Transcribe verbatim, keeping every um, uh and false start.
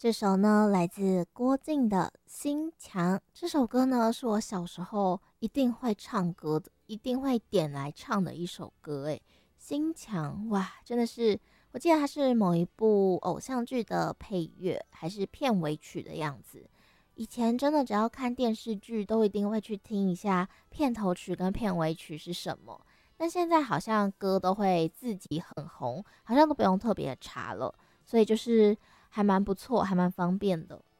这首呢来自郭靖的《心墙》。这首歌呢是我小时候一定会唱歌的，一定会点来唱的一首歌。诶，《心墙》哇，真的是，我记得它是某一部偶像剧的配乐，还是片尾曲的样子。以前真的只要看电视剧，都一定会去听一下片头曲跟片尾曲是什么。但现在好像歌都会自己很红，好像都不用特别查了，所以就是还蛮不错，还蛮方便的。